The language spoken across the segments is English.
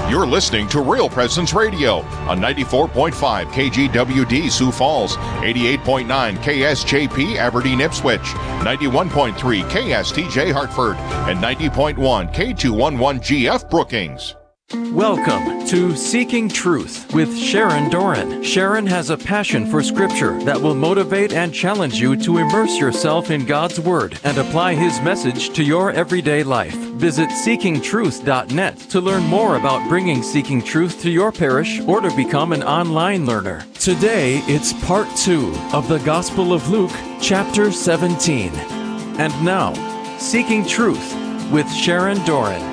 You're listening to Real Presence Radio on 94.5 KGWD Sioux Falls, 88.9 KSJP Aberdeen Ipswich, 91.3 KSTJ Hartford, and 90.1 K211GF Brookings. Welcome to Seeking Truth with Sharon Doran. Sharon has a passion for Scripture that will motivate and challenge you to immerse yourself in God's Word and apply His message to your everyday life. Visit seekingtruth.net to learn more about bringing Seeking Truth to your parish or to become an online learner. Today, it's part 2 of the Gospel of Luke, chapter 17. And now, Seeking Truth with Sharon Doran.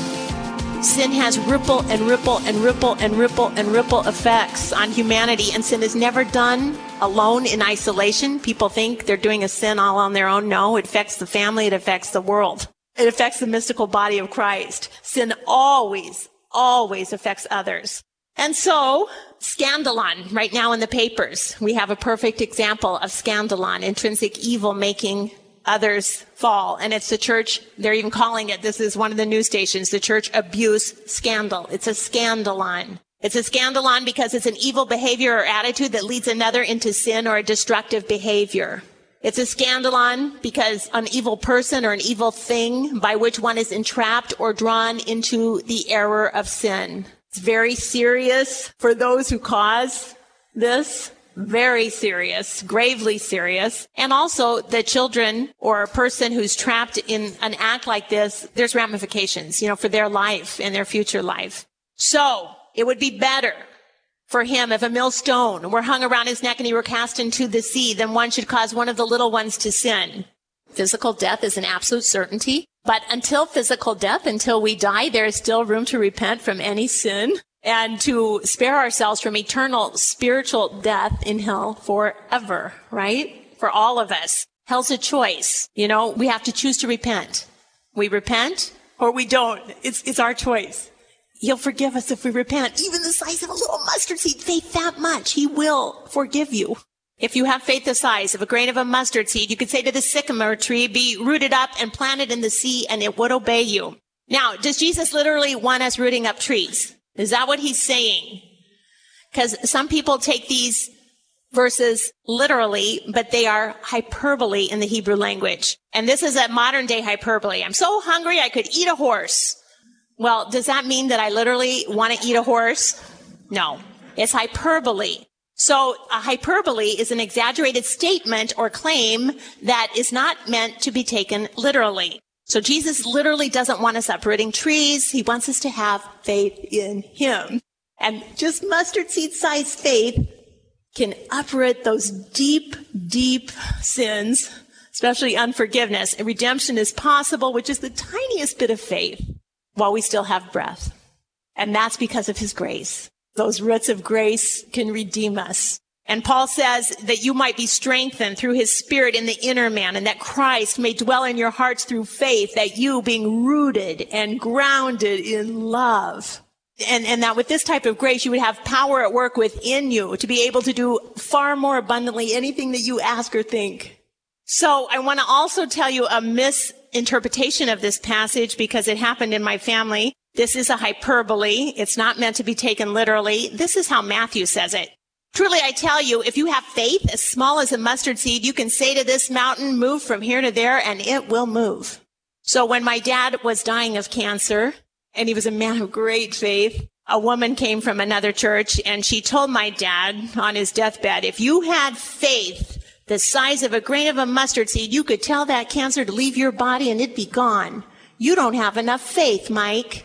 Sin has ripple and ripple and ripple and ripple and ripple effects on humanity, and sin is never done alone in isolation. People think they're doing a sin all on their own. No, it affects the family, it affects the world. It affects the mystical body of Christ. Sin always affects others. And so, scandalon, right now in the papers, we have a perfect example of scandalon, intrinsic evil making others fall. And it's the church, they're even calling it, this is one of the news stations, the church abuse scandal. It's a scandalon. It's a scandalon because it's an evil behavior or attitude that leads another into sin or a destructive behavior. It's a scandalon because an evil person or an evil thing by which one is entrapped or drawn into the error of sin. It's very serious for those who cause this. Very serious, gravely serious. And also the children or a person who's trapped in an act like this, there's ramifications, for their life and their future life. So it would be better for him if a millstone were hung around his neck and he were cast into the sea than one should cause one of the little ones to sin. Physical death is an absolute certainty. But until physical death, until we die, there is still room to repent from any sin and to spare ourselves from eternal spiritual death in hell forever, right? For all of us. Hell's a choice. We have to choose to repent. We repent or we don't. It's our choice. He'll forgive us if we repent. Even the size of a little mustard seed, faith that much, He will forgive you. If you have faith the size of a grain of a mustard seed, you could say to the sycamore tree, be rooted up and planted in the sea, and it would obey you. Now, does Jesus literally want us rooting up trees? Is that what He's saying? Because some people take these verses literally, but they are hyperbole in the Hebrew language. And this is a modern day hyperbole. I'm so hungry I could eat a horse. Well, does that mean that I literally want to eat a horse? No, it's hyperbole. So a hyperbole is an exaggerated statement or claim that is not meant to be taken literally. So Jesus literally doesn't want us uprooting trees. He wants us to have faith in Him. And just mustard seed sized faith can uproot those deep, deep sins, especially unforgiveness. And redemption is possible with just the tiniest bit of faith while we still have breath. And that's because of His grace. Those roots of grace can redeem us. And Paul says that you might be strengthened through His Spirit in the inner man, and that Christ may dwell in your hearts through faith, that you being rooted and grounded in love. And that with this type of grace, you would have power at work within you to be able to do far more abundantly anything that you ask or think. So I want to also tell you a misinterpretation of this passage because it happened in my family. This is a hyperbole. It's not meant to be taken literally. This is how Matthew says it. Truly, I tell you, if you have faith as small as a mustard seed, you can say to this mountain, move from here to there, and it will move. So when my dad was dying of cancer, and he was a man of great faith, a woman came from another church, and she told my dad on his deathbed, if you had faith the size of a grain of a mustard seed, you could tell that cancer to leave your body and it'd be gone. You don't have enough faith, Mike.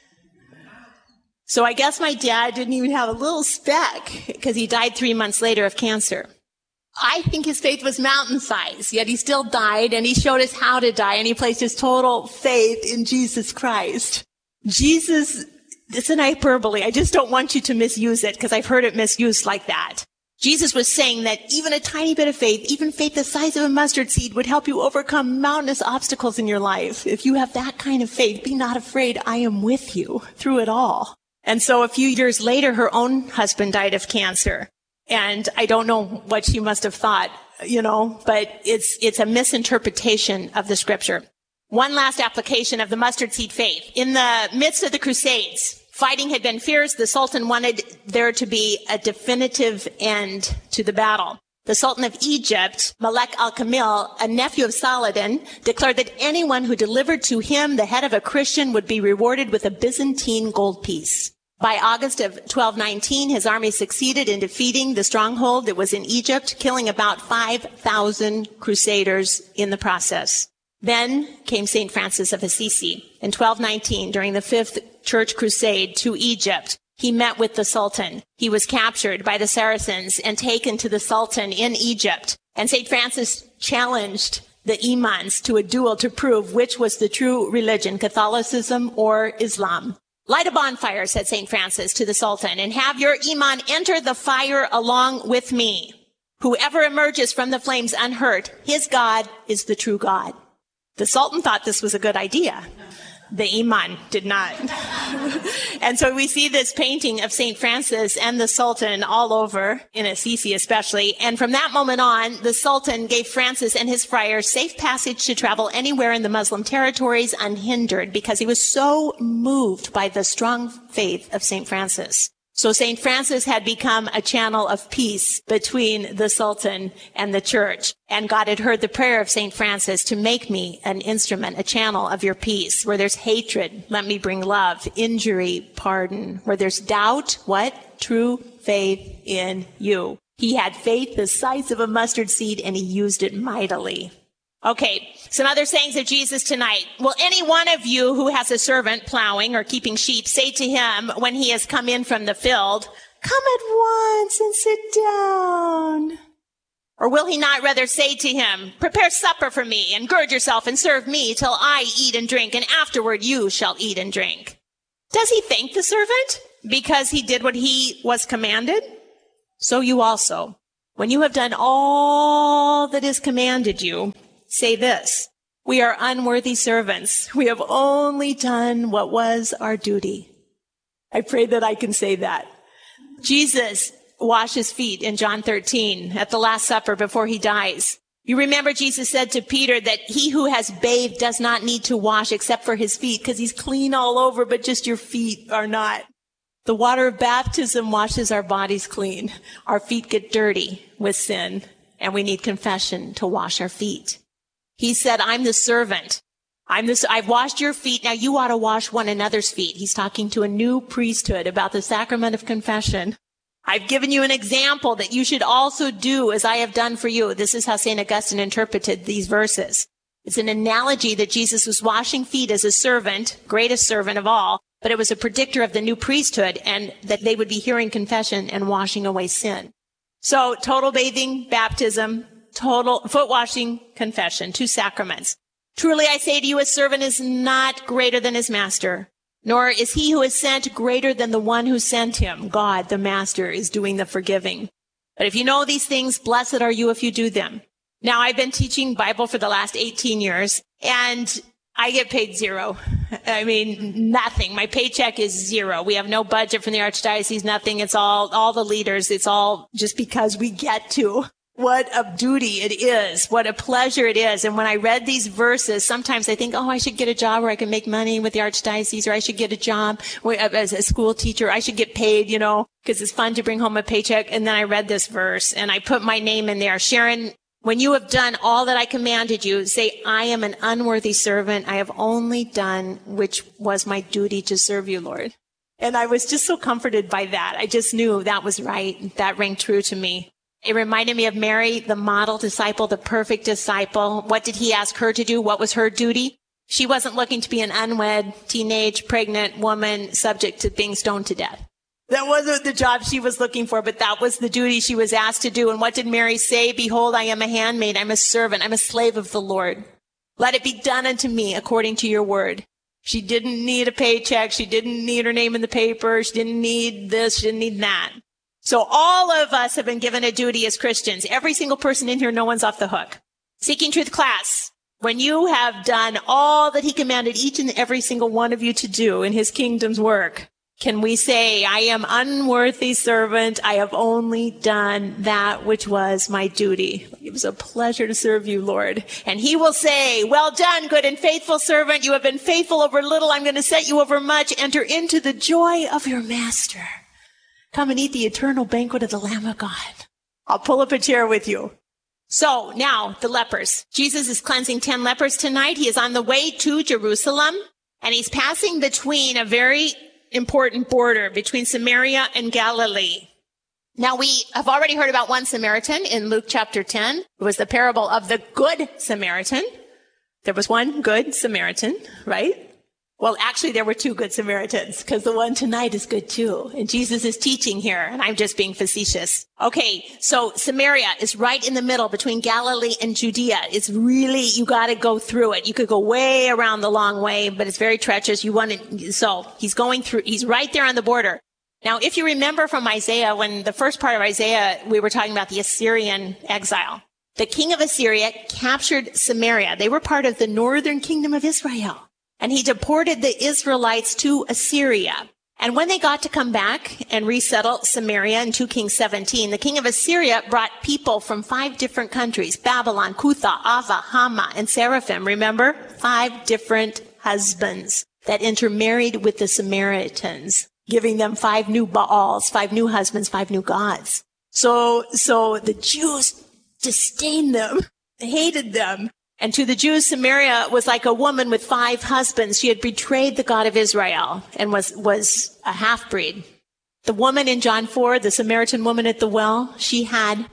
So I guess my dad didn't even have a little speck because he died 3 months later of cancer. I think his faith was mountain size, yet he still died and he showed us how to die and he placed his total faith in Jesus Christ. Jesus, it's an hyperbole. I just don't want you to misuse it because I've heard it misused like that. Jesus was saying that even a tiny bit of faith, even faith the size of a mustard seed, would help you overcome mountainous obstacles in your life. If you have that kind of faith, be not afraid. I am with you through it all. And so a few years later, her own husband died of cancer. And I don't know what she must have thought, but it's a misinterpretation of the Scripture. One last application of the mustard seed faith. In the midst of the Crusades, Fighting had been fierce. The Sultan wanted there to be a definitive end to the battle. The Sultan of Egypt, Malek al-Kamil, a nephew of Saladin, declared that anyone who delivered to him the head of a Christian would be rewarded with a Byzantine gold piece. By August of 1219, his army succeeded in defeating the stronghold that was in Egypt, killing about 5,000 crusaders in the process. Then came St. Francis of Assisi. In 1219, during the Fifth Church Crusade to Egypt, he met with the Sultan. He was captured by the Saracens and taken to the Sultan in Egypt. And St. Francis challenged the imams to a duel to prove which was the true religion, Catholicism or Islam. Light a bonfire, said St. Francis to the Sultan, and have your imam enter the fire along with me. Whoever emerges from the flames unhurt, his God is the true God. The Sultan thought this was a good idea. The imam did not. And so we see this painting of St. Francis and the Sultan all over, in Assisi especially. And from that moment on, the Sultan gave Francis and his friars safe passage to travel anywhere in the Muslim territories unhindered because he was so moved by the strong faith of St. Francis. So St. Francis had become a channel of peace between the Sultan and the church. And God had heard the prayer of St. Francis to make me an instrument, a channel of your peace. Where there's hatred, let me bring love, injury, pardon. Where there's doubt, what? True faith in you. He had faith the size of a mustard seed and he used it mightily. Okay, some other sayings of Jesus tonight. Will any one of you who has a servant plowing or keeping sheep say to him when he has come in from the field, come at once and sit down? Or will he not rather say to him, prepare supper for me and gird yourself and serve me till I eat and drink, and afterward you shall eat and drink? Does he thank the servant because he did what he was commanded? So you also, when you have done all that is commanded you, say this, we are unworthy servants. We have only done what was our duty. I pray that I can say that. Jesus washes feet in John 13 at the Last Supper before he dies. You remember Jesus said to Peter that he who has bathed does not need to wash except for his feet because he's clean all over, but just your feet are not. The water of baptism washes our bodies clean. Our feet get dirty with sin, and we need confession to wash our feet. He said, I'm the servant. I've washed your feet. Now you ought to wash one another's feet. He's talking to a new priesthood about the sacrament of confession. I've given you an example that you should also do as I have done for you. This is how St. Augustine interpreted these verses. It's an analogy that Jesus was washing feet as a servant, greatest servant of all, but it was a predictor of the new priesthood and that they would be hearing confession and washing away sin. So total bathing, baptism, total foot washing, confession, 2 sacraments. Truly I say to you, a servant is not greater than his master, nor is he who is sent greater than the one who sent him. God, the master, is doing the forgiving. But if you know these things, blessed are you if you do them. Now, I've been teaching Bible for the last 18 years, and I get paid zero. I mean, nothing. My paycheck is zero. We have no budget from the Archdiocese, nothing. It's all the leaders. It's all just because we get to. What a duty it is. What a pleasure it is. And when I read these verses, sometimes I think, oh, I should get a job where I can make money with the Archdiocese, or I should get a job as a school teacher. I should get paid, because it's fun to bring home a paycheck. And then I read this verse and I put my name in there. Sharon, when you have done all that I commanded you, say, I am an unworthy servant. I have only done which was my duty to serve you, Lord. And I was just so comforted by that. I just knew that was right. That rang true to me. It reminded me of Mary, the model disciple, the perfect disciple. What did he ask her to do? What was her duty? She wasn't looking to be an unwed, teenage, pregnant woman subject to being stoned to death. That wasn't the job she was looking for, but that was the duty she was asked to do. And what did Mary say? Behold, I am a handmaid. I'm a servant. I'm a slave of the Lord. Let it be done unto me according to your word. She didn't need a paycheck. She didn't need her name in the paper. She didn't need this. She didn't need that. So all of us have been given a duty as Christians. Every single person in here, no one's off the hook. Seeking Truth class, when you have done all that he commanded each and every single one of you to do in his kingdom's work, Can we say, I am unworthy servant. I have only done that which was my duty. It was a pleasure to serve you, Lord. And he will say, well done, good and faithful servant. You have been faithful over little. I'm going to set you over much. Enter into the joy of your master. Come and eat the eternal banquet of the Lamb of God. I'll pull up a chair with you. So now the lepers. Jesus is cleansing 10 lepers tonight. He is on the way to Jerusalem, and he's passing between a very important border between Samaria and Galilee. Now, we have already heard about one Samaritan in Luke chapter 10. It was the parable of the Good Samaritan. There was one Good Samaritan, right? Well, actually, there were two Good Samaritans, because the one tonight is good too. And Jesus is teaching here, and I'm just being facetious. Okay, so Samaria is right in the middle between Galilee and Judea. It's really, you got to go through it. You could go way around the long way, but it's very treacherous. So he's going through, he's right there on the border. Now, if you remember from Isaiah, when the first part of Isaiah, we were talking about the Assyrian exile. The king of Assyria captured Samaria. They were part of the northern kingdom of Israel. And he deported the Israelites to Assyria. And when they got to come back and resettle Samaria in 2 Kings 17, the king of Assyria brought people from 5 different countries, Babylon, Cutha, Ava, Hama, and Seraphim. Remember? 5 different husbands that intermarried with the Samaritans, giving them 5 new Baals, 5 new husbands, 5 new gods. So the Jews disdained them. They hated them. And to the Jews, Samaria was like a woman with 5 husbands. She had betrayed the God of Israel and was a half-breed. The woman in John 4, the Samaritan woman at the well, she had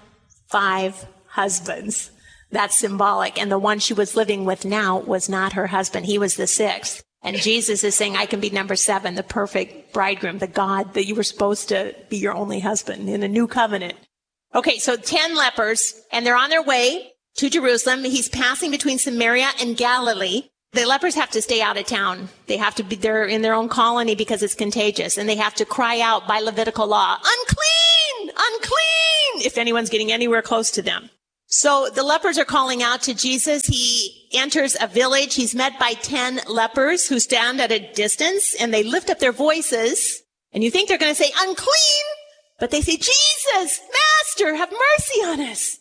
5 husbands. That's symbolic. And the one she was living with now was not her husband. He was the 6th. And Jesus is saying, I can be number 7, the perfect bridegroom, the God that you were supposed to be your only husband in a new covenant. Okay, so 10 lepers, and they're on their way to Jerusalem. He's passing between Samaria and Galilee. The lepers have to stay out of town. They have to be there in their own colony because it's contagious. And they have to cry out by Levitical law, unclean, unclean, if anyone's getting anywhere close to them. So the lepers are calling out to Jesus. He enters a village. He's met by 10 lepers who stand at a distance, and they lift up their voices. And you think they're going to say unclean, but they say, Jesus, Master, have mercy on us.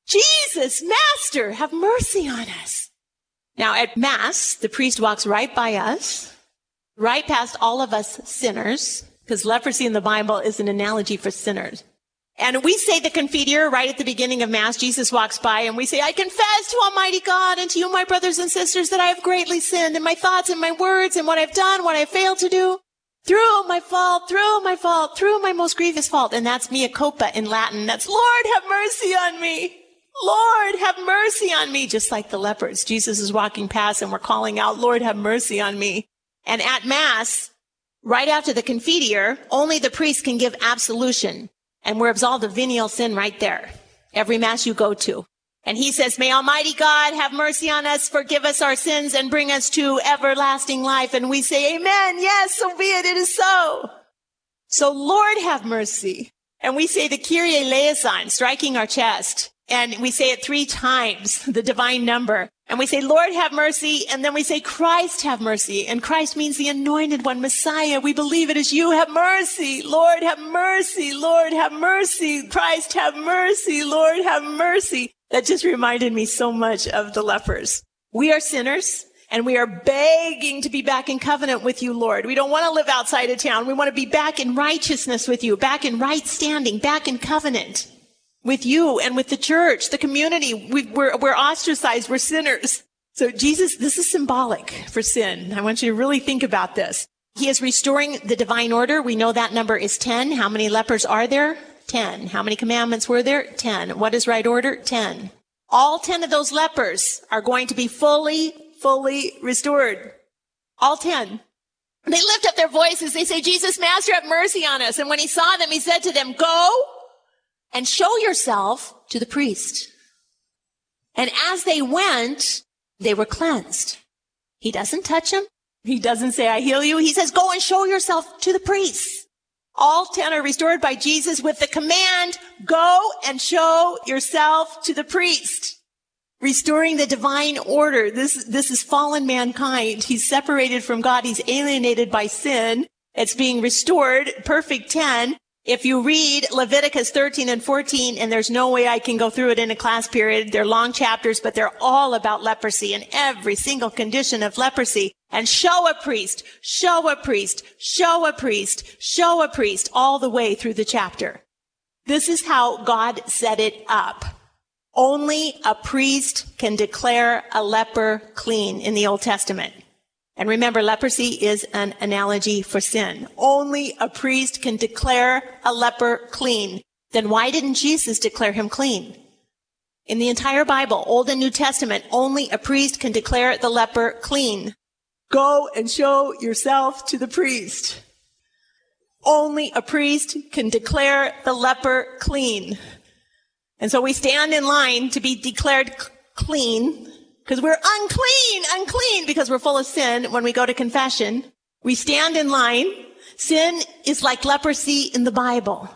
Jesus, Master, have mercy on us. Now at Mass, the priest walks right by us, right past all of us sinners, because leprosy in the Bible is an analogy for sinners. And we say the Confiteor right at the beginning of Mass. Jesus walks by and we say, I confess to Almighty God and to you, my brothers and sisters, that I have greatly sinned in my thoughts and my words and what I've done, what I've failed to do. Through my fault, through my most grievous fault. And that's mea culpa in Latin. That's Lord, have mercy on me. Lord, have mercy on me. Just like the lepers. Jesus is walking past and we're calling out, Lord, have mercy on me. And at Mass, right after the Confiteor, only the priest can give absolution. And we're absolved of venial sin right there. Every Mass you go to. And he says, may Almighty God have mercy on us, forgive us our sins, and bring us to everlasting life. And we say, amen. Yes, so be it. It is so. So Lord, have mercy. And we say the Kyrie eleison, striking our chest. And we say it 3 times, the divine number. And we say, Lord, have mercy. And then we say, Christ, have mercy. And Christ means the anointed one, Messiah. We believe it is you. Have mercy. Lord, have mercy. Lord, have mercy. Christ, have mercy. Lord, have mercy. That just reminded me so much of the lepers. We are sinners, and we are begging to be back in covenant with you, Lord. We don't want to live outside of town. We want to be back in righteousness with you, back in right standing, back in covenant with you and with the church, the community. We're ostracized. We're sinners. So Jesus, this is symbolic for sin. I want you to really think about this. He is restoring the divine order. We know that number is 10. How many lepers are there? 10. How many commandments were there? 10. What is right order? 10. All 10 of those lepers are going to be fully restored. All 10. They lift up their voices. They say, Jesus, Master, have mercy on us. And when he saw them, he said to them, go and show yourself to the priest. And as they went, they were cleansed. He doesn't touch them. He doesn't say, I heal you. He says, go and show yourself to the priests. All 10 are restored by Jesus with the command, go and show yourself to the priest. Restoring the divine order. This is fallen mankind. He's separated from God. He's alienated by sin. It's being restored, perfect 10. If you read Leviticus 13 and 14, and there's no way I can go through it in a class period, they're long chapters, but they're all about leprosy and every single condition of leprosy. And show a priest, show a priest, show a priest, show a priest, all the way through the chapter. This is how God set it up. Only a priest can declare a leper clean in the Old Testament. And remember, leprosy is an analogy for sin. Only a priest can declare a leper clean. Then why didn't Jesus declare him clean? In the entire Bible, Old and New Testament, only a priest can declare the leper clean. Go and show yourself to the priest. Only a priest can declare the leper clean. And so we stand in line to be declared clean because we're unclean, because we're full of sin when we go to confession. We stand in line. Sin is like leprosy in the Bible.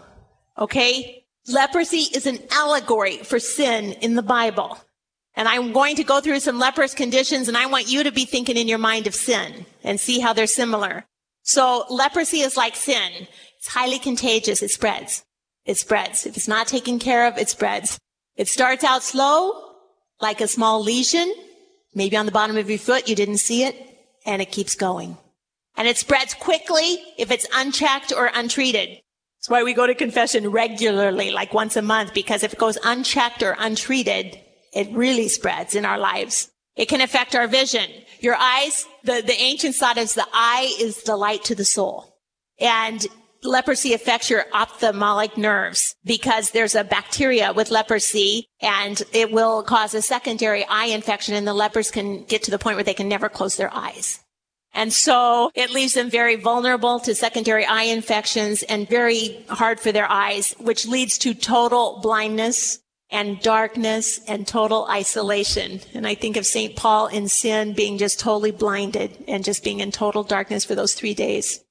Okay? Leprosy is an allegory for sin in the Bible. And I'm going to go through some leprous conditions, and I want you to be thinking in your mind of sin and see how they're similar. So leprosy is like sin. It's highly contagious. It spreads. It spreads. If it's not taken care of, it spreads. It starts out slow, like a small lesion, maybe on the bottom of your foot. You didn't see it, and it keeps going. And it spreads quickly if it's unchecked or untreated. That's why we go to confession regularly, like once a month, because if it goes unchecked or untreated, it really spreads in our lives. It can affect our vision. Your eyes, the ancients thought as the eye is the light to the soul. And leprosy affects your ophthalmic nerves because there's a bacteria with leprosy and it will cause a secondary eye infection, and the lepers can get to the point where they can never close their eyes. And so it leaves them very vulnerable to secondary eye infections and very hard for their eyes, which leads to total blindness and darkness and total isolation. And I think of St. Paul in sin being just totally blinded and just being in total darkness for those 3 days.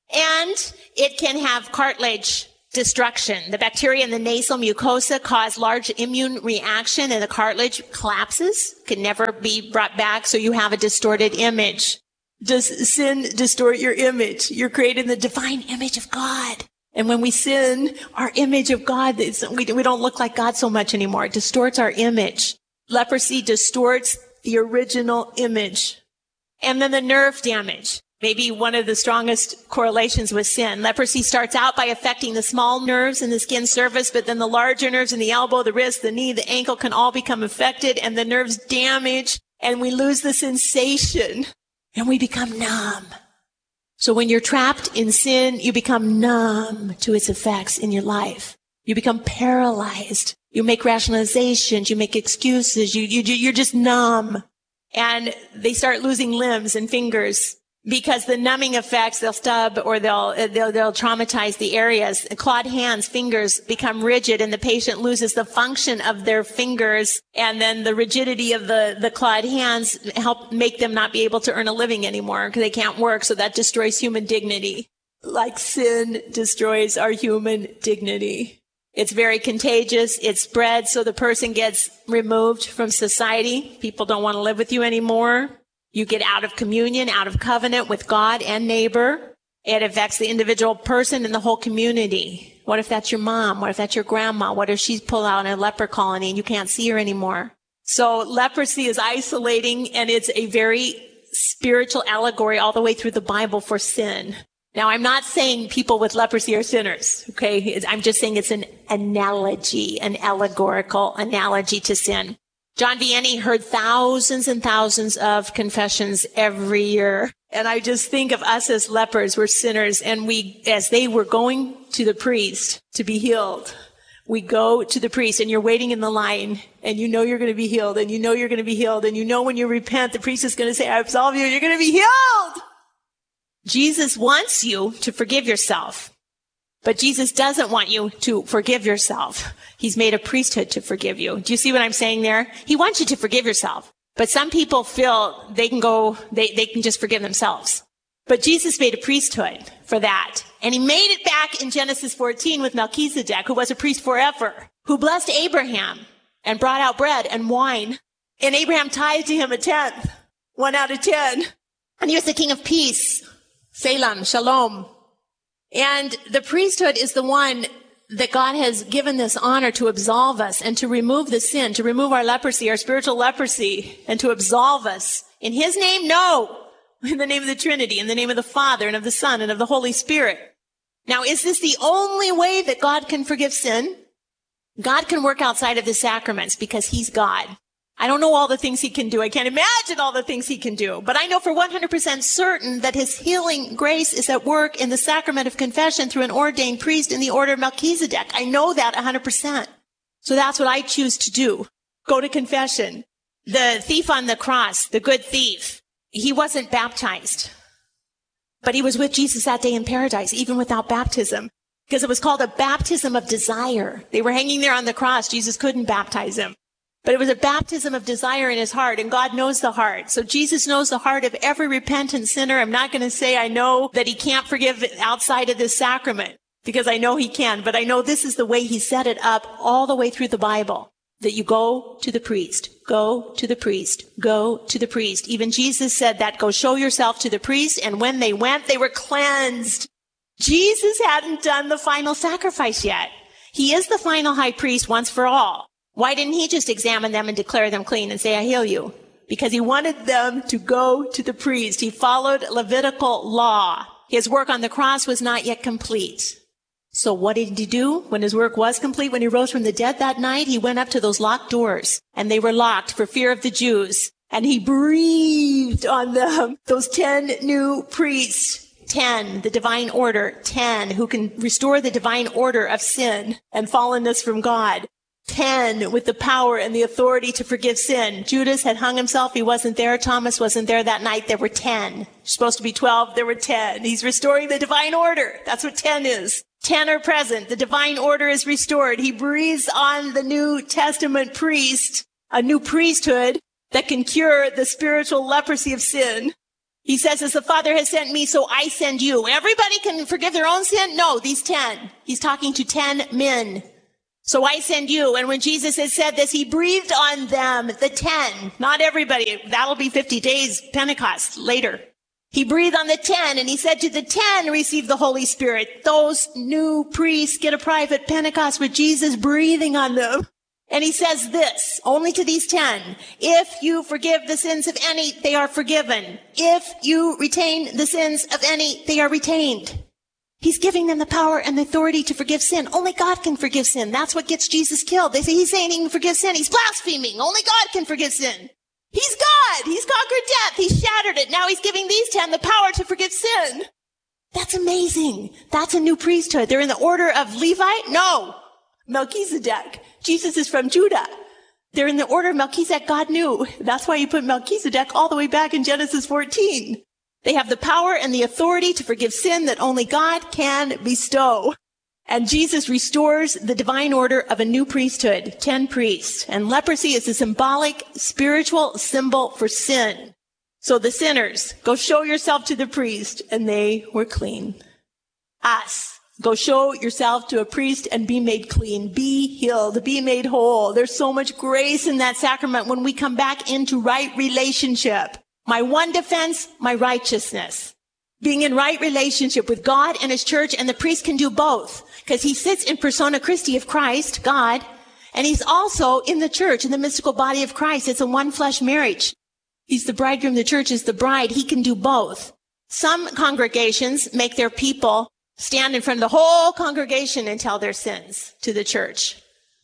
And it can have cartilage destruction. The bacteria in the nasal mucosa cause large immune reaction and the cartilage collapses, can never be brought back, so you have a distorted image. Does sin distort your image? You're created in the divine image of God. And when we sin, our image of God, we don't look like God so much anymore. It distorts our image. Leprosy distorts the original image. And then the nerve damage. Maybe one of the strongest correlations with sin. Leprosy starts out by affecting the small nerves in the skin surface, but then the larger nerves in the elbow, the wrist, the knee, the ankle can all become affected, and the nerves damage, and we lose the sensation, and we become numb. So when you're trapped in sin, you become numb to its effects in your life. You become paralyzed. You make rationalizations. You make excuses. You're just numb. And they start losing limbs and fingers because the numbing effects, they'll stub or they'll traumatize the areas. Clawed hands, fingers become rigid, and the patient loses the function of their fingers. And then the rigidity of the clawed hands help make them not be able to earn a living anymore because they can't work. So that destroys human dignity. Like sin destroys our human dignity. It's very contagious. It spreads, so the person gets removed from society. People don't want to live with you anymore. You get out of communion, out of covenant with God and neighbor. It affects the individual person and the whole community. What if that's your mom? What if that's your grandma? What if she's pulled out in a leper colony and you can't see her anymore? So leprosy is isolating, and it's a very spiritual allegory all the way through the Bible for sin. Now, I'm not saying people with leprosy are sinners, okay? I'm just saying it's an analogy, an allegorical analogy to sin. John Vianney heard thousands and thousands of confessions every year. And I just think of us as lepers, we're sinners. And as they were going to the priest to be healed, we go to the priest and you're waiting in the line and you know you're going to be healed and you know you're going to be healed. And you know when you repent, the priest is going to say, I absolve you, and you're going to be healed. Jesus wants you to forgive yourself. But Jesus doesn't want you to forgive yourself. He's made a priesthood to forgive you. Do you see what I'm saying there? He wants you to forgive yourself. But some people feel they can just forgive themselves. But Jesus made a priesthood for that. And he made it back in Genesis 14 with Melchizedek, who was a priest forever, who blessed Abraham and brought out bread and wine. And Abraham tithed to him a tenth, 1 out of 10. And he was the king of peace. Salem, shalom. And the priesthood is the one that God has given this honor to absolve us and to remove the sin, to remove our leprosy, our spiritual leprosy, and to absolve us. In his name, no. In the name of the Trinity, in the name of the Father and of the Son and of the Holy Spirit. Now, is this the only way that God can forgive sin? God can work outside of the sacraments because he's God. I don't know all the things he can do. I can't imagine all the things he can do. But I know for 100% certain that his healing grace is at work in the sacrament of confession through an ordained priest in the order of Melchizedek. I know that 100%. So that's what I choose to do. Go to confession. The thief on the cross, the good thief, he wasn't baptized. But he was with Jesus that day in paradise, even without baptism. Because it was called a baptism of desire. They were hanging there on the cross. Jesus couldn't baptize him. But it was a baptism of desire in his heart, and God knows the heart. So Jesus knows the heart of every repentant sinner. I'm not going to say I know that he can't forgive outside of this sacrament, because I know he can, but I know this is the way he set it up all the way through the Bible, that you go to the priest, go to the priest, go to the priest. Even Jesus said that, go show yourself to the priest, and when they went, they were cleansed. Jesus hadn't done the final sacrifice yet. He is the final high priest once for all. Why didn't he just examine them and declare them clean and say, I heal you? Because he wanted them to go to the priest. He followed Levitical law. His work on the cross was not yet complete. So what did he do when his work was complete? When he rose from the dead that night, he went up to those locked doors, and they were locked for fear of the Jews. And he breathed on them, those 10 new priests. 10, the divine order. 10, who can restore the divine order of sin and fallenness from God. 10, with the power and the authority to forgive sin. Judas had hung himself. He wasn't there. Thomas wasn't there that night. There were 10. You're supposed to be 12. There were 10. He's restoring the divine order. That's what 10 is. 10 are present. The divine order is restored. He breathes on the New Testament priest, a new priesthood that can cure the spiritual leprosy of sin. He says, as the Father has sent me, so I send you. Everybody can forgive their own sin? No, these 10. He's talking to 10 men. So I send you. And when Jesus had said this, he breathed on them, the 10. Not everybody. That'll be 50 days, Pentecost, later. He breathed on the 10, and he said to the 10, receive the Holy Spirit. Those new priests get a private Pentecost with Jesus breathing on them. And he says this, only to these 10, if you forgive the sins of any, they are forgiven. If you retain the sins of any, they are retained. He's giving them the power and the authority to forgive sin. Only God can forgive sin. That's what gets Jesus killed. They say he's saying he can forgive sin. He's blaspheming. Only God can forgive sin. He's God. He's conquered death. He's shattered it. Now he's giving these 10 the power to forgive sin. That's amazing. That's a new priesthood. They're in the order of Levi? No. Melchizedek. Jesus is from Judah. They're in the order of Melchizedek. God knew. That's why he put Melchizedek all the way back in Genesis 14. They have the power and the authority to forgive sin that only God can bestow. And Jesus restores the divine order of a new priesthood, 10 priests. And leprosy is a symbolic, spiritual symbol for sin. So the sinners, go show yourself to the priest, and they were clean. Us, go show yourself to a priest and be made clean, be healed, be made whole. There's so much grace in that sacrament when we come back into right relationship. My one defense, my righteousness. Being in right relationship with God and his church, and the priest can do both. Because he sits in persona Christi of Christ, God, and he's also in the church, in the mystical body of Christ. It's a one flesh marriage. He's the bridegroom, the church is the bride. He can do both. Some congregations make their people stand in front of the whole congregation and tell their sins to the church.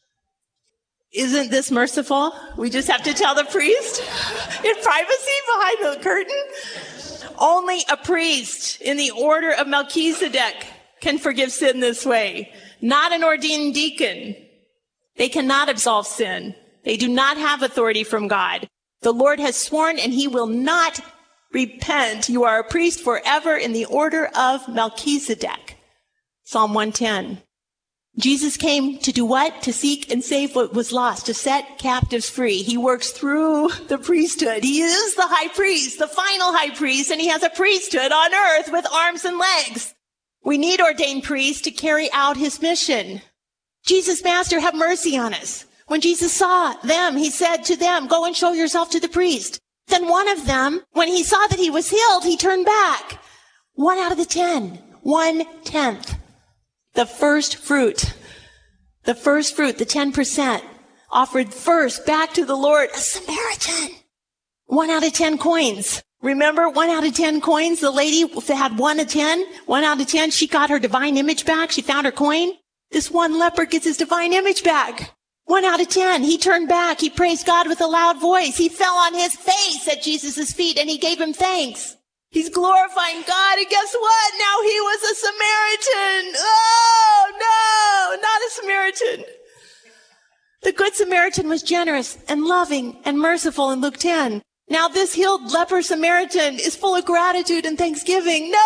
Isn't this merciful? We just have to tell the priest in privacy behind the curtain. Only a priest in the order of Melchizedek can forgive sin this way. Not an ordained deacon. They cannot absolve sin. They do not have authority from God. The Lord has sworn, and he will not repent. You are a priest forever in the order of Melchizedek. Psalm 110. Jesus came to do what? To seek and save what was lost, to set captives free. He works through the priesthood. He is the high priest, the final high priest, and he has a priesthood on earth with arms and legs. We need ordained priests to carry out his mission. Jesus, Master, have mercy on us. When Jesus saw them, he said to them, go and show yourself to the priest. Then one of them, when he saw that he was healed, he turned back. 1 out of the 10. 1/10. The first fruit, the 10%, offered first back to the Lord, a Samaritan. 1 out of 10 coins. Remember, 1 out of 10 coins? The lady had 1 of 10. 1 out of 10, she got her divine image back. She found her coin. This one leper gets his divine image back. 1 out of 10. He turned back. He praised God with a loud voice. He fell on his face at Jesus' feet and he gave him thanks. He's glorifying God, and guess what? Now he was a Samaritan. Oh, no, not a Samaritan. The Good Samaritan was generous and loving and merciful in Luke 10. Now this healed leper Samaritan is full of gratitude and thanksgiving. No.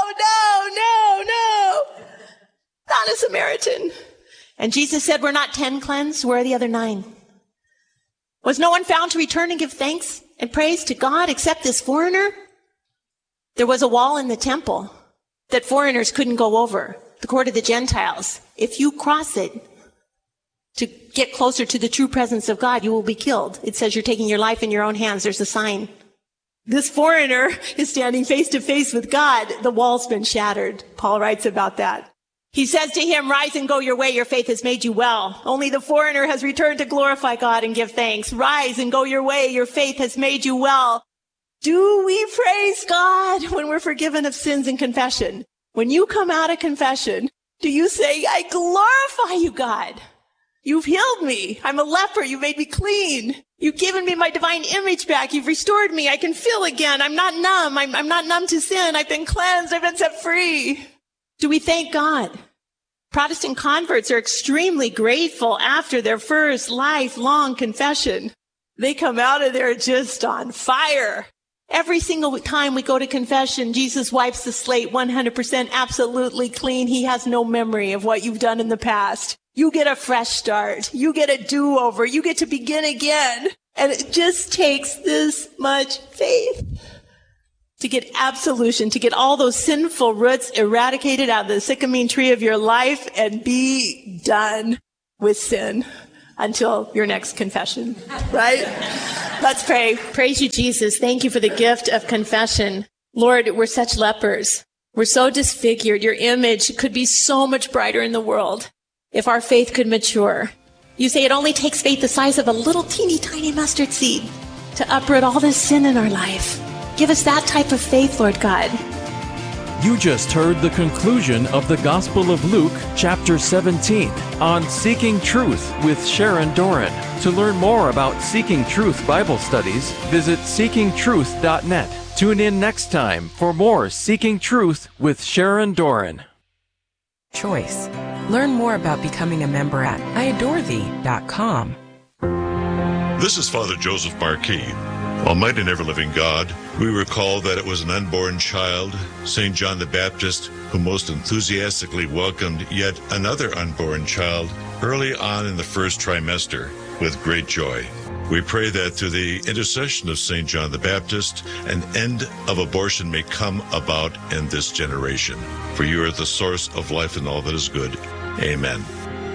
Not a Samaritan. And Jesus said, we're not 10 cleansed, where are the other 9? Was no one found to return and give thanks and praise to God except this foreigner? There was a wall in the temple that foreigners couldn't go over, the court of the Gentiles. If you cross it to get closer to the true presence of God, you will be killed. It says you're taking your life in your own hands. There's a sign. This foreigner is standing face to face with God. The wall's been shattered. Paul writes about that. He says to him, rise and go your way. Your faith has made you well. Only the foreigner has returned to glorify God and give thanks. Rise and go your way. Your faith has made you well. Do we praise God when we're forgiven of sins in confession? When you come out of confession, do you say, I glorify you, God? You've healed me. I'm a leper. You made me clean. You've given me my divine image back. You've restored me. I can feel again. I'm not numb. I'm not numb to sin. I've been cleansed. I've been set free. Do we thank God? Protestant converts are extremely grateful after their first lifelong confession. They come out of there just on fire. Every single time we go to confession, Jesus wipes the slate 100% absolutely clean. He has no memory of what you've done in the past. You get a fresh start. You get a do-over. You get to begin again. And it just takes this much faith to get absolution, to get all those sinful roots eradicated out of the sycamine tree of your life and be done with sin until your next confession, right? Let's pray. Praise you, Jesus. Thank you for the gift of confession. Lord, we're such lepers. We're so disfigured. Your image could be so much brighter in the world if our faith could mature. You say it only takes faith the size of a little teeny tiny mustard seed to uproot all this sin in our life. Give us that type of faith, Lord God. You just heard the conclusion of the Gospel of Luke, chapter 17, on Seeking Truth with Sharon Doran. To learn more about Seeking Truth Bible studies, visit seekingtruth.net. Tune in next time for more Seeking Truth with Sharon Doran. Choice. Learn more about becoming a member at iadorethee.com. This is Father Joseph Marquis. Almighty and ever-living God, we recall that it was an unborn child, St. John the Baptist, who most enthusiastically welcomed yet another unborn child early on in the first trimester with great joy. We pray that through the intercession of St. John the Baptist, an end of abortion may come about in this generation. For you are the source of life and all that is good. Amen.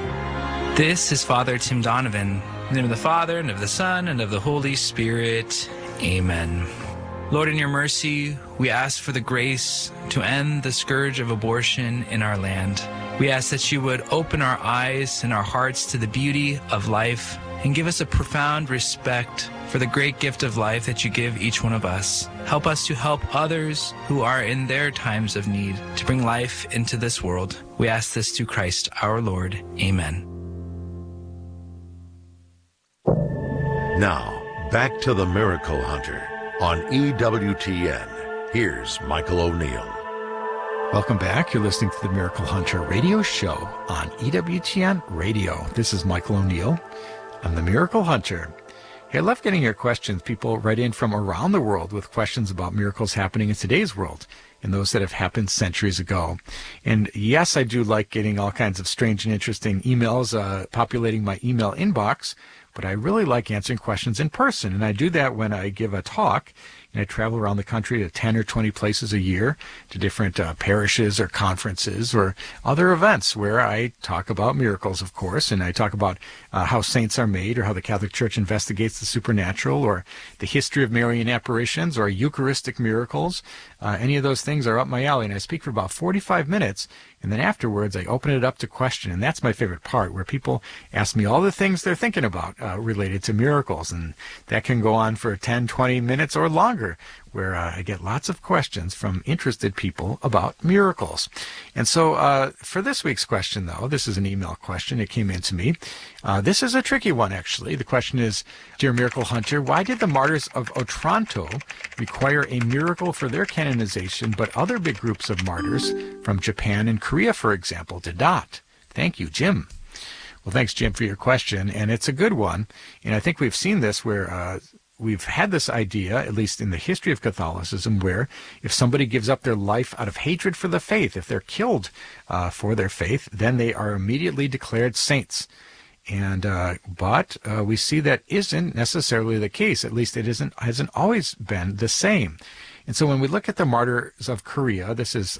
This is Father Tim Donovan. In the name of the Father, and of the Son, and of the Holy Spirit. Amen. Lord, in your mercy, we ask for the grace to end the scourge of abortion in our land. We ask that you would open our eyes and our hearts to the beauty of life and give us a profound respect for the great gift of life that you give each one of us. Help us to help others who are in their times of need to bring life into this world. We ask this through Christ our Lord. Amen. Now, back to the Miracle Hunter on EWTN. Here's Michael O'Neill. Welcome back. You're listening to the Miracle Hunter radio show on EWTN Radio. This is Michael O'Neill. I'm the Miracle Hunter. Hey, I love getting your questions. People write in from around the world with questions about miracles happening in today's world and those that have happened centuries ago. And yes, I do like getting all kinds of strange and interesting emails populating my email inbox. But I really like answering questions in person, and I do that when I give a talk and I travel around the country to 10 or 20 places a year to different parishes or conferences or other events where I talk about miracles, of course, and I talk about how saints are made or how the Catholic Church investigates the supernatural or the history of Marian apparitions or Eucharistic miracles. Any of those things are up my alley, and I speak for about 45 minutes, and then afterwards I open it up to question, and that's my favorite part, where people ask me all the things they're thinking about related to miracles, and that can go on for 10, 20 minutes or longer, where I get lots of questions from interested people about miracles. And so for this week's question, though, this is an email question. It came in to me. This is a tricky one, actually. The question is, Dear Miracle Hunter, why did the martyrs of Otranto require a miracle for their canonization, but other big groups of martyrs from Japan and Korea, for example, did not? Thank you, Jim. Well, thanks, Jim, for your question, and it's a good one. And I think we've seen this where we've had this idea, at least in the history of Catholicism, where if somebody gives up their life out of hatred for the faith, if they're killed for their faith, then they are immediately declared saints. And but we see that isn't necessarily the case. At least it hasn't always been the same. And so when we look at the martyrs of Korea, this is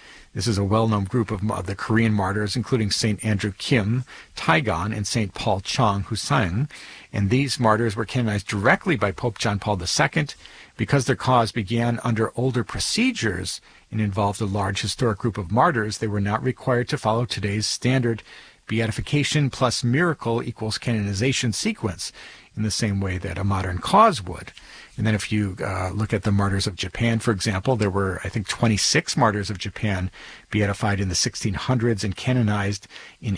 a well-known group of the Korean martyrs, including St. Andrew Kim Taegon and St. Paul Chung Husang. And these martyrs were canonized directly by Pope John Paul II because their cause began under older procedures and involved a large historic group of martyrs. They were not required to follow today's standard beatification plus miracle equals canonization sequence in the same way that a modern cause would. And then if you look at the martyrs of Japan, for example, there were, I think, 26 martyrs of Japan beatified in the 1600s and canonized in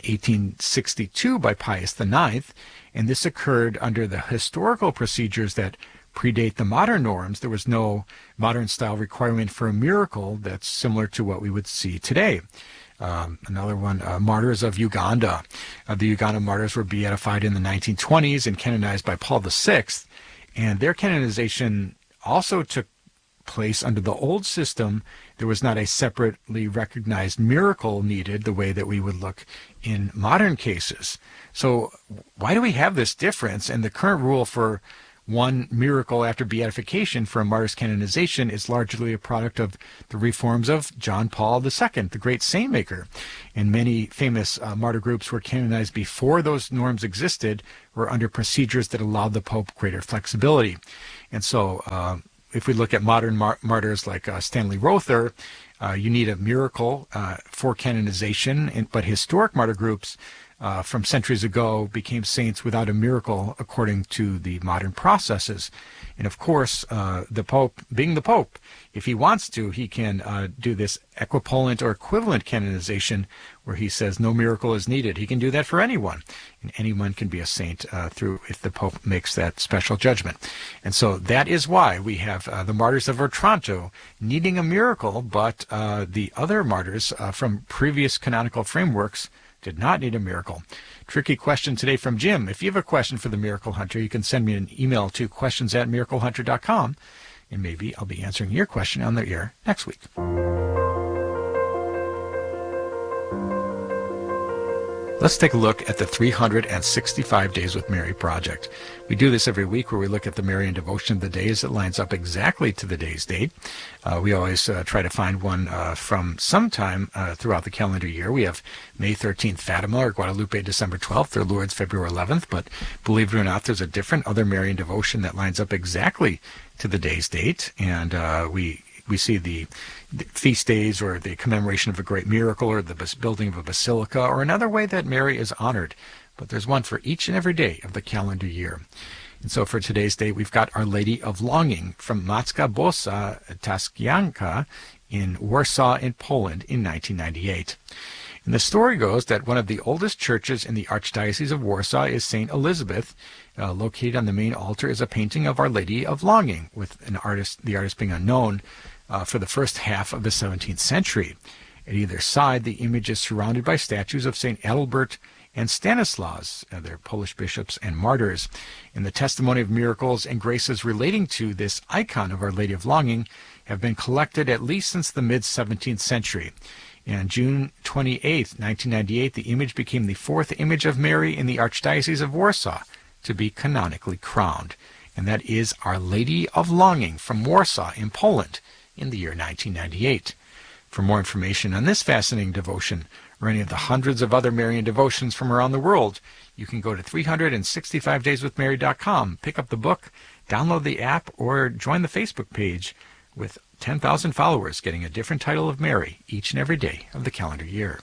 1862 by Pius IX. And this occurred under the historical procedures that predate the modern norms. There was no modern-style requirement for a miracle that's similar to what we would see today. Another one, martyrs of Uganda. The Uganda martyrs were beatified in the 1920s and canonized by Paul VI. And their canonization also took place under the old system. There was not a separately recognized miracle needed the way that we would look in modern cases. So why do we have this difference? And the current rule for one miracle after beatification for a martyr's canonization is largely a product of the reforms of John Paul II, the great saint-maker. And many famous martyr groups were canonized before those norms existed, were under procedures that allowed the Pope greater flexibility. And so if we look at modern martyrs like Stanley Rother, you need a miracle for canonization, but historic martyr groups from centuries ago became saints without a miracle according to the modern processes. And of course, the Pope, being the Pope, if he wants to, he can do this equipollent or equivalent canonization where he says no miracle is needed. He can do that for anyone, and anyone can be a saint if the Pope makes that special judgment. And so that is why we have the martyrs of Otranto needing a miracle, but the other martyrs from previous canonical frameworks did not need a miracle. Tricky question today from Jim. If you have a question for the Miracle Hunter, you can send me an email to questions@miraclehunter.com, and maybe I'll be answering your question on the air next week. Let's take a look at the 365 Days with Mary project. We do this every week where we look at the Marian devotion of the day as it lines up exactly to the day's date. We always try to find one from sometime throughout the calendar year. We have May 13th, Fatima, or Guadalupe, December 12th, or Lourdes, February 11th. But believe it or not, there's a different other Marian devotion that lines up exactly to the day's date. And we see the feast days or the commemoration of a great miracle or the building of a basilica or another way that Mary is honored. But there's one for each and every day of the calendar year. And so for today's day, we've got Our Lady of Longing from Matka Boska Taskianka in Warsaw in Poland in 1998. And the story goes that one of the oldest churches in the Archdiocese of Warsaw is St. Elizabeth. Located on the main altar is a painting of Our Lady of Longing, with the artist being unknown, for the first half of the 17th century. At either side, the image is surrounded by statues of St. Adalbert and Stanislaus, they're Polish bishops and martyrs. And the testimony of miracles and graces relating to this icon of Our Lady of Longing have been collected at least since the mid-17th century. And June 28, 1998, the image became the fourth image of Mary in the Archdiocese of Warsaw to be canonically crowned. and that is Our Lady of Longing from Warsaw in Poland in the year 1998. For more information on this fascinating devotion, or any of the hundreds of other Marian devotions from around the world, you can go to 365dayswithmary.com, pick up the book, download the app, or join the Facebook page with 10,000 followers getting a different title of Mary each and every day of the calendar year.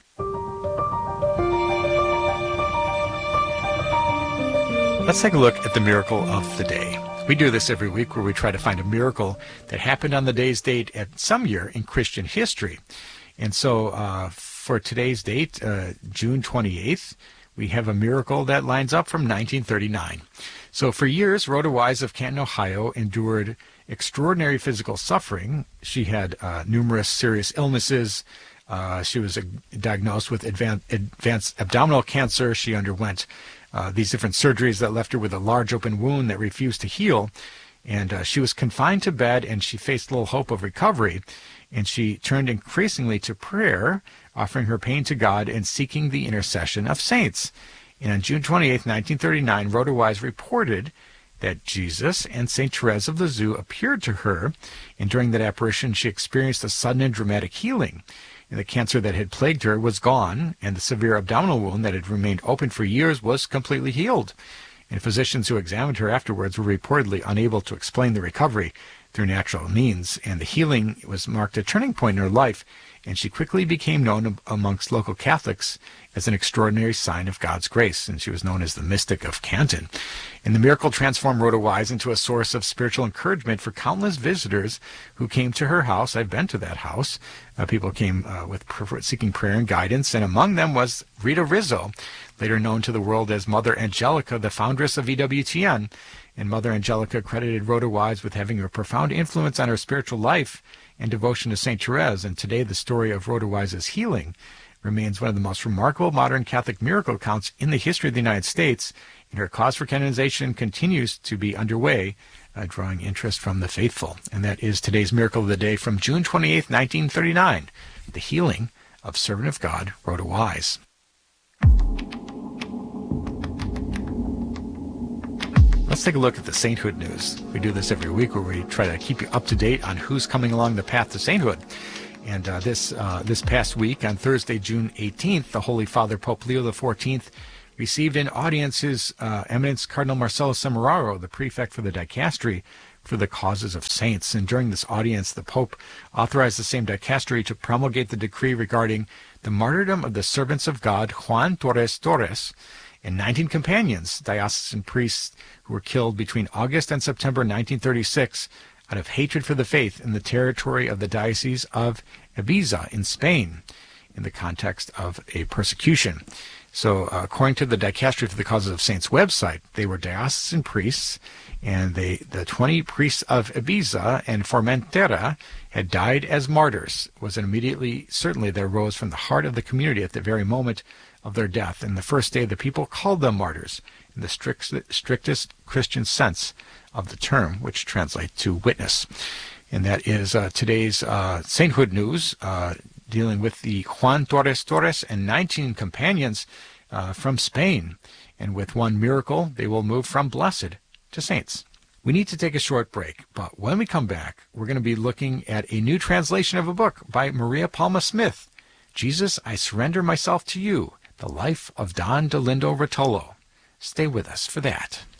Let's take a look at the miracle of the day. We do this every week where we try to find a miracle that happened on the day's date at some year in Christian history. And so for today's date, June 28th, we have a miracle that lines up from 1939. So for years, Rhoda Wise of Canton, Ohio, endured extraordinary physical suffering. She had numerous serious illnesses. She was diagnosed with advanced abdominal cancer. She underwent these different surgeries that left her with a large open wound that refused to heal. And she was confined to bed, and she faced little hope of recovery. And she turned increasingly to prayer, offering her pain to God and seeking the intercession of saints. And on June 28, 1939, Rhoda Wise reported that Jesus and St. Therese of Lisieux appeared to her, and during that apparition she experienced a sudden and dramatic healing. And the cancer that had plagued her was gone, and the severe abdominal wound that had remained open for years was completely healed. And physicians who examined her afterwards were reportedly unable to explain the recovery through natural means, and the healing marked a turning point in her life, and she quickly became known amongst local Catholics as an extraordinary sign of God's grace, and she was known as the Mystic of Canton. And the miracle transformed Rhoda Wise into a source of spiritual encouragement for countless visitors who came to her house. I've been to that house. People came seeking prayer and guidance, and among them was Rita Rizzo, later known to the world as Mother Angelica, the foundress of EWTN. And Mother Angelica credited Rhoda Wise with having a profound influence on her spiritual life and devotion to St. Therese. And today the story of Rhoda Wise's healing remains one of the most remarkable modern Catholic miracle accounts in the history of the United States. And her cause for canonization continues to be underway, drawing interest from the faithful. And that is today's miracle of the day from June 28, 1939, the healing of servant of God, Rhoda Wise. Let's take a look at the sainthood news. We do this every week where we try to keep you up to date on who's coming along the path to sainthood. And this past week, on Thursday, June 18th, the Holy Father Pope Leo XIV received in audience His Eminence Cardinal Marcelo Semeraro, the prefect for the dicastery for the causes of saints. And during this audience, the Pope authorized the same dicastery to promulgate the decree regarding the martyrdom of the servants of God, Juan Torres Torres, and 19 companions, diocesan priests, who were killed between August and September 1936 out of hatred for the faith in the territory of the Diocese of Ibiza in Spain in the context of a persecution. So according to the Dicastery for the Causes of Saints website, they were diocesan priests, and the 20 priests of Ibiza and Formentera had died as martyrs. It was certainly there rose from the heart of the community at the very moment of their death. And the first day the people called them martyrs in the strictest Christian sense of the term, which translates to witness. And that is today's sainthood news, dealing with the Juan Torres Torres and 19 companions from Spain. And with one miracle, they will move from blessed to saints. We need to take a short break, but when we come back, we're going to be looking at a new translation of a book by Maria Palma Smith, Jesus, I Surrender Myself to You, The Life of Don Dolindo Rotolo. Stay with us for that.